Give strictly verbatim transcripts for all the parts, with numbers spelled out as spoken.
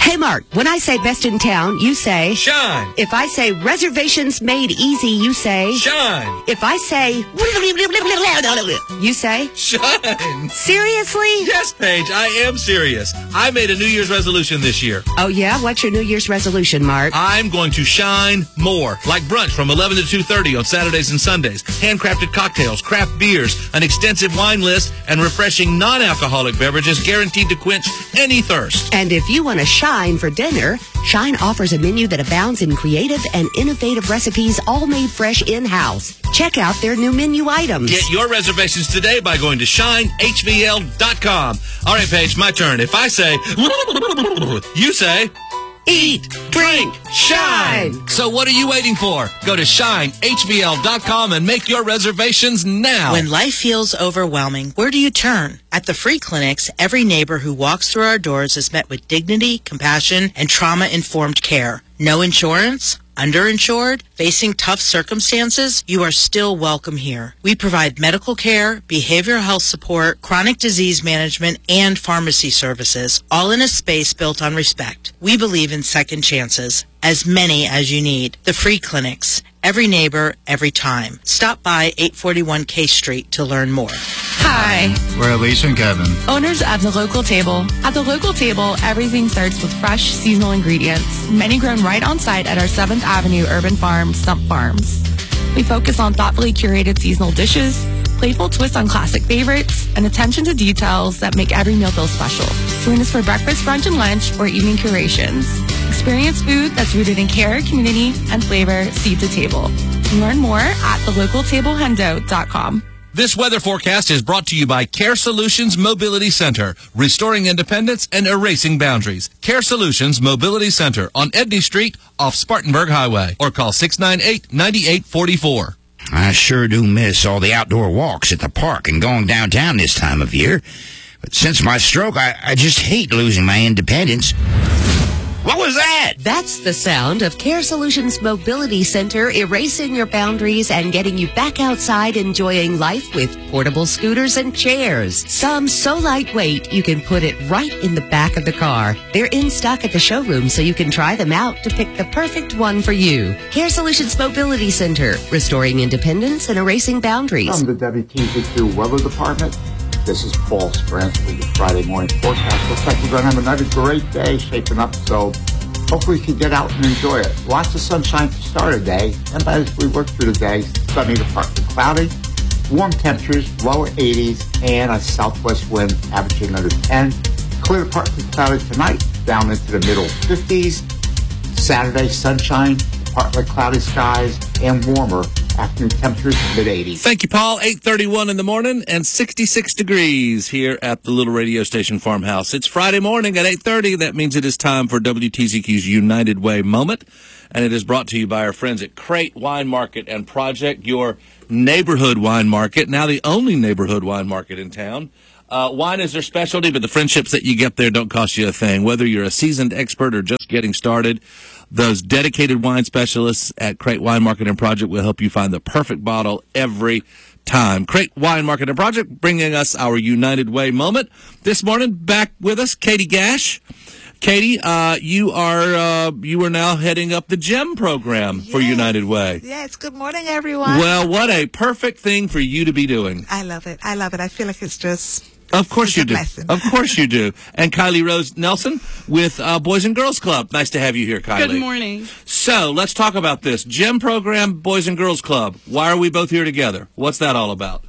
Hey, Mark, when I say best in town, you say... Shine. If I say reservations made easy, you say... Shine. If I say... You say... Shine. Seriously? Yes, Paige, I am serious. I made a New Year's resolution this year. Oh, yeah? What's your New Year's resolution, Mark? I'm going to shine more. Like brunch from eleven to two thirty on Saturdays and Sundays. Handcrafted cocktails, craft beers, an extensive wine list, and refreshing non-alcoholic beverages guaranteed to quench any thirst. And if you want to shine for dinner, Shine offers a menu that abounds in creative and innovative recipes all made fresh in-house. Check out their new menu items. Get your reservations today by going to shine h v l dot com. All right, Paige, my turn. If I say, you say... Eat, drink, shine. So what are you waiting for? Go to shine h v l dot com and make your reservations now. When life feels overwhelming, where do you turn? At the free clinics, every neighbor who walks through our doors is met with dignity, compassion, and trauma-informed care. No insurance? Underinsured? Facing tough circumstances? You are still welcome here. We provide medical care, behavioral health support, chronic disease management, and pharmacy services, all in a space built on respect. We believe in second chances, as many as you need. The free clinics. Every neighbor, every time. Stop by eight forty-one K Street to learn more. Hi. We're Alicia and Kevin, Owners of The Local Table. At The Local Table, everything starts with fresh, seasonal ingredients, many grown right on site at our seventh Avenue Urban Farm, Stump Farms. We focus on thoughtfully curated seasonal dishes, playful twists on classic favorites, and attention to details that make every meal feel special. Join us for breakfast, brunch, and lunch, or evening curations. Experience food that's rooted in care, community, and flavor, seed to table. Learn more at the local table hundo dot com. This weather forecast is brought to you by Care Solutions Mobility Center, restoring independence and erasing boundaries. Care Solutions Mobility Center on Edney Street off Spartanburg Highway, or call six nine eight, nine eight four four. I sure do miss all the outdoor walks at the park and going downtown this time of year. But since my stroke, I, I just hate losing my independence. What was that? That's the sound of Care Solutions Mobility Center erasing your boundaries and getting you back outside enjoying life with portable scooters and chairs. Some so lightweight you can put it right in the back of the car. They're in stock at the showroom so you can try them out to pick the perfect one for you. Care Solutions Mobility Center, restoring independence and erasing boundaries. From the W T Z Q Weather Department. This is Paul Sprint with the Friday morning forecast. Looks like we're going to have another great day shaping up, so hopefully we can get out and enjoy it. Lots of sunshine to start a day, and as we work through the day, sunny to partly cloudy, warm temperatures, lower eighties, and a southwest wind averaging under ten. Clear to partly cloudy tonight, down into the middle fifties. Saturday, sunshine, partly cloudy skies, and warmer. Afternoon temperatures mid eighties. Thank you, Paul. eight thirty-one in the morning and sixty-six degrees here at the little radio station farmhouse. It's Friday morning at eight thirty. That means it is time for W T Z Q's United Way moment. And it is brought to you by our friends at Crate Wine Market and Project, your neighborhood wine market, now the only neighborhood wine market in town. Uh, wine is their specialty, but the friendships that you get there don't cost you a thing. Whether you're a seasoned expert or just getting started, those dedicated wine specialists at Crate Wine Market and Project will help you find the perfect bottle every time. Crate Wine Market and Project bringing us our United Way moment. This morning, back with us, Katie Gash. Katie, uh, you are uh, you are now heading up the GEM program yes. for United Way. Yes, good morning, everyone. Well, what a perfect thing for you to be doing. I love it. I love it. I feel like it's just... Of course you do. Of course you do. And Kylie Rose Nelson with uh, Boys and Girls Club. Nice to have you here, Kylie. Good morning. So let's talk about this. GEM program, Boys and Girls Club. Why are we both here together? What's that all about?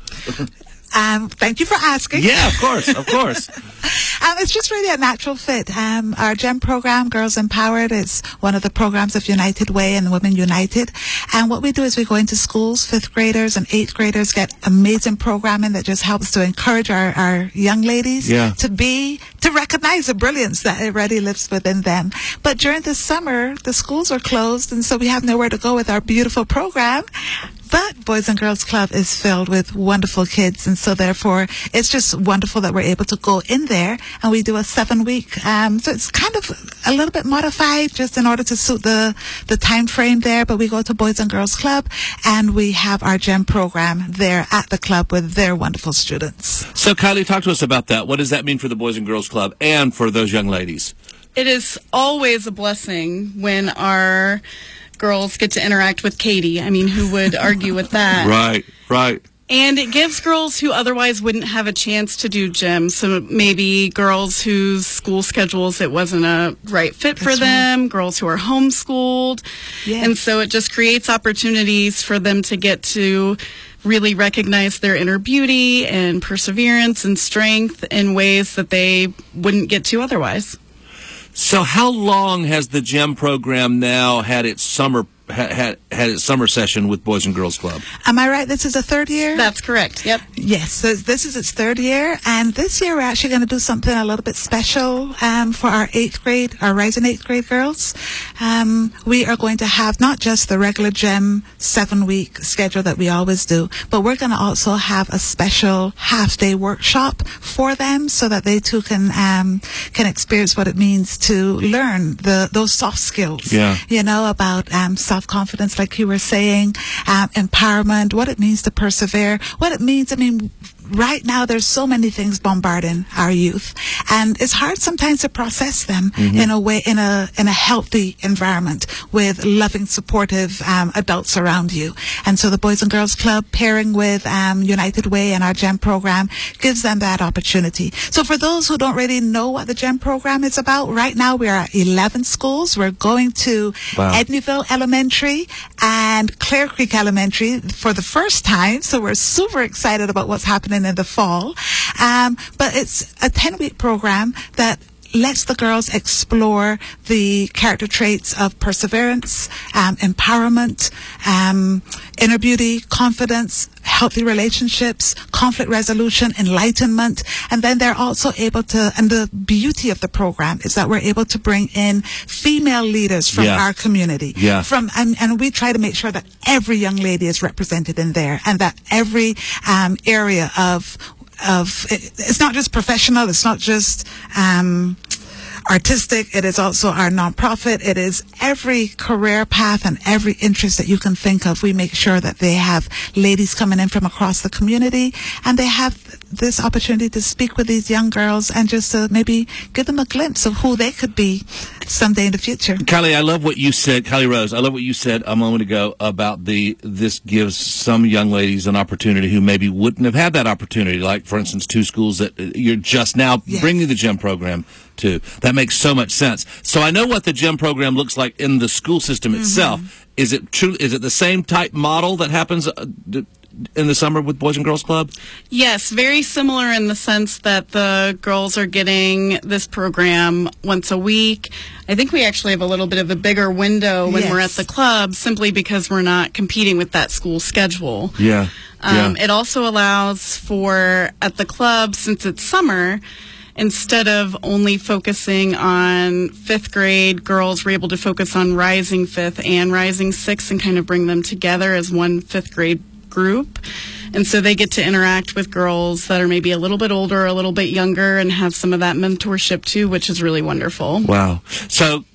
Um, thank you for asking. Yeah, of course, of course. um, it's just really a natural fit. Um, our GEM program, Girls Empowered, is one of the programs of United Way and Women United. And what we do is we go into schools, fifth graders and eighth graders, get amazing programming that just helps to encourage our, our young ladies yeah. to be, to recognize the brilliance that already lives within them. But during the summer, the schools are closed, and so we have nowhere to go with our beautiful program. But Boys and Girls Club is filled with wonderful kids, and so therefore it's just wonderful that we're able to go in there and we do a seven week. Um, so it's kind of a little bit modified just in order to suit the, the time frame there. But we go to Boys and Girls Club and we have our GEM program there at the club with their wonderful students. So Kylie, talk to us about that. What does that mean for the Boys and Girls Club and for those young ladies? it is always a blessing when our girls get to interact with Katie. I mean, who would argue with that? Right, right. And it gives girls who otherwise wouldn't have a chance to do gym, so maybe girls whose school schedules, it wasn't a right fit for That's them, right. girls who are homeschooled. Yes. And so it just creates opportunities for them to get to really recognize their inner beauty and perseverance and strength in ways that they wouldn't get to otherwise. So how long has the gym program now had its summer ha, had had its summer session with Boys and Girls Club? Am I right? This is the third year? That's correct. Yep. Yes, so this is its third year, and this year we're actually going to do something a little bit special um, for our eighth grade, our rising eighth grade girls. Um, we are going to have not just the regular gym seven-week schedule that we always do, but we're going to also have a special half-day workshop for them so that they too can um, can experience what it means to learn the those soft skills. Yeah. You know, about um, self-confidence, like you were saying, um, empowerment, what it means to persevere, what it means. I mean, right now there's so many things bombarding our youth, and it's hard sometimes to process them mm-hmm. in a way, in a in a healthy environment with loving, supportive um, adults around you. And so the Boys and Girls Club, pairing with um, United Way and our GEM program, gives them that opportunity. So for those who don't really know what the GEM program is about, right now we are at eleven schools. We're going to Wow. Edneyville Elementary and Clear Creek Elementary for the first time. So we're super excited about what's happening in the fall. Um, but it's a ten-week program that lets the girls explore the character traits of perseverance, um, empowerment, um, inner beauty, confidence, healthy relationships, conflict resolution, enlightenment. And then they're also able to, and the beauty of the program is that we're able to bring in female leaders from Yeah. our community. Yeah. From, and, and we try to make sure that every young lady is represented in there, and that every um, area of of it, it's not just professional, it's not just um artistic, it is also our nonprofit, it is every career path and every interest that you can think of. We make sure that they have ladies coming in from across the community, and they have this opportunity to speak with these young girls and just to maybe give them a glimpse of who they could be someday in the future. Kylie, I love what you said, Kylie Rose, I love what you said a moment ago about the, this gives some young ladies an opportunity who maybe wouldn't have had that opportunity, like, for instance, two schools that you're just now Yes. bringing the GEM program to. That makes so much sense. So I know what the GEM program looks like in the school system itself. Mm-hmm. Is it true? Is it the same type model that happens uh, d- in the summer with Boys and Girls Club? Yes, very similar in the sense that the girls are getting this program once a week. I think we actually have a little bit of a bigger window when Yes. we're at the club, simply because we're not competing with that school schedule. Yeah. Um, yeah. It also allows for, at the club, since it's summer, instead of only focusing on fifth grade, girls were able to focus on rising fifth and rising sixth and kind of bring them together as one fifth grade group. And so they get to interact with girls that are maybe a little bit older, a little bit younger, and have some of that mentorship too, which is really wonderful. Wow. So